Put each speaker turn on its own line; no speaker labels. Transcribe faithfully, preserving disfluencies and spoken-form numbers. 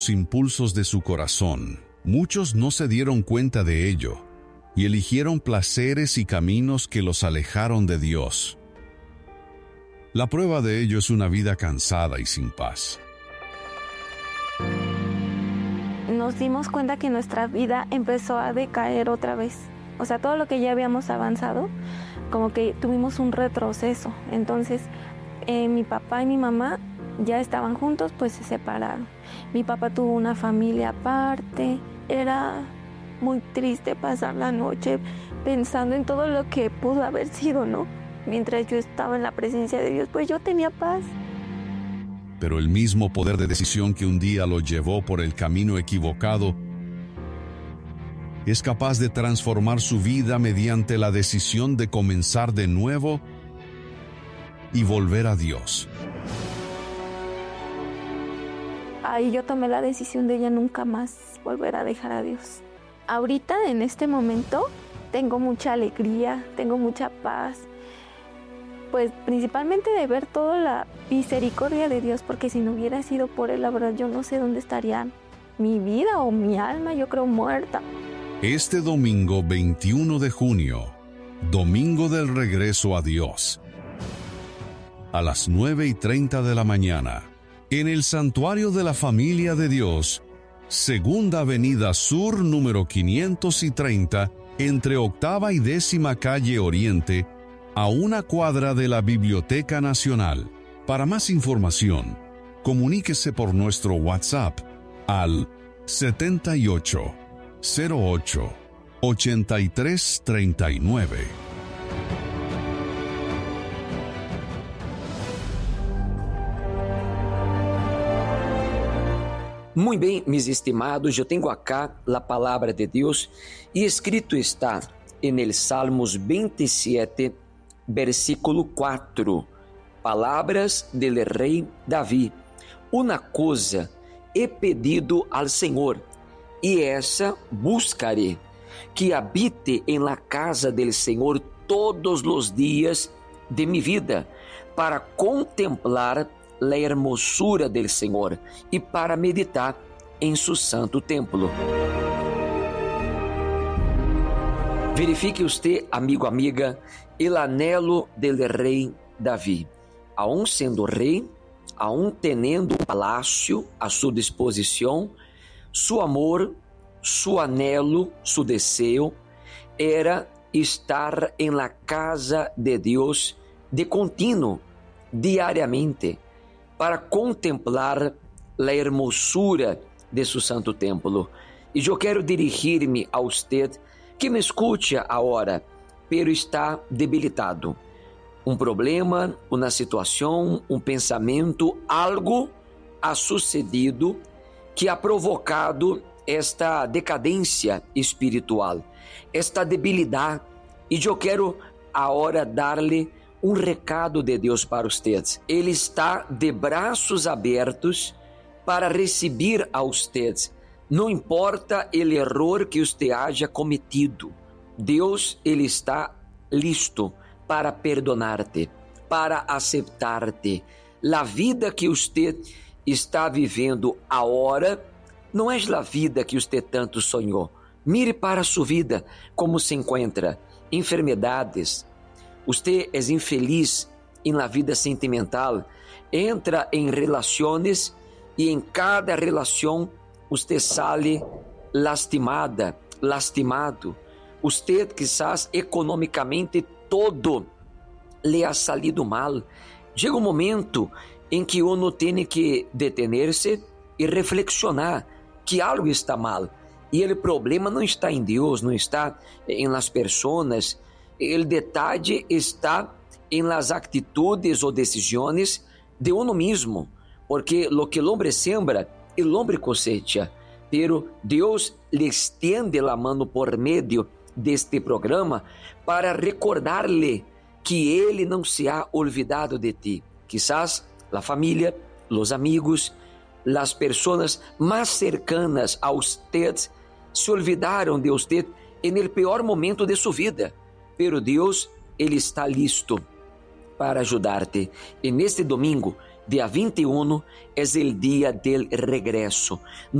impulsos de su corazón, muchos no se dieron cuenta de ello y eligieron placeres y caminos que los alejaron de Dios. La prueba de ello es una vida cansada y sin paz.
Nos dimos cuenta que nuestra vida empezó a decaer otra vez. O sea, todo lo que ya habíamos avanzado, como que tuvimos un retroceso. Entonces, eh, mi papá y mi mamá ya estaban juntos, pues se separaron. Mi papá tuvo una familia aparte. Era muy triste pasar la noche pensando en todo lo que pudo haber sido, ¿no? Mientras yo estaba en la presencia de Dios, pues yo tenía paz.
Pero el mismo poder de decisión que un día lo llevó por el camino equivocado es capaz de transformar su vida mediante la decisión de comenzar de nuevo y volver a Dios.
Ahí yo tomé la decisión de ya nunca más volver a dejar a Dios. Ahorita, en este momento, tengo mucha alegría, tengo mucha paz. Pues principalmente de ver toda la misericordia de Dios, porque si no hubiera sido por Él, la verdad, yo no sé dónde estaría mi vida o mi alma, yo creo muerta.
Este domingo veintiuno de junio, domingo del regreso a Dios, a las nueve y treinta de la mañana, en el Santuario de la Familia de Dios, Segunda Avenida Sur, número quinientos treinta, entre Octava y Décima Calle Oriente, a una cuadra de la Biblioteca Nacional. Para más información, comuníquese por nuestro WhatsApp al setenta y ocho, cero ocho, ochenta y tres treinta y nueve.
Muy bem, mis estimados, eu tenho acá a palavra de Deus e escrito está en el Salmos veintisiete, versículo quatro, palavras del rei Davi. Uma coisa he pedido al Senhor, e essa buscaré, que habite en la casa del Senhor todos los dias de mi vida, para contemplar la hermosura del Senhor e para meditar em su santo templo. Verifique usted, amigo, amiga, el anelo del rei Davi. Aún sendo rei, aún teniendo um palácio à sua disposição, su amor, su anelo, su deseo era estar en la casa de Deus de contínuo, diariamente, para contemplar a hermosura de su santo templo. E eu quero dirigir-me a usted que me escute agora, pero está debilitado. Um problema, uma situação, um pensamento, algo ha sucedido que ha provocado esta decadência espiritual, esta debilidade. E eu quero agora dar-lhe um recado de Deus para ustedes. Ele está de braços abertos para receber a ustedes. Não importa o erro que você haja cometido. Deus, ele está listo para perdonar-te, para aceitar-te. A vida que você está vivendo agora não é a vida que você tanto sonhou. Mire para a sua vida como se encontra. Enfermidades. Você é infeliz em la vida sentimental. Entra em relações e em cada relação você sale lastimada, lastimado. Você quizás economicamente todo lhe ha salido mal. Chega um momento em que uno tem que detener-se e reflexionar que algo está mal. E o problema não está em Deus, não está em las pessoas. O detalhe está em las atitudes ou decisões de uno mesmo. Porque lo que el hombre siembra, el hombre cosecha. Pero Deus lhe estende a mão por meio deste programa para recordar-lhe que Ele não se ha olvidado de ti. Quizás a família, os amigos, as pessoas mais cercanas a usted se olvidaram de usted en el peor momento de sua vida. Pero Deus, Ele está listo para ajudar-te. E neste domingo, Dia vinte e um é o dia del regresso.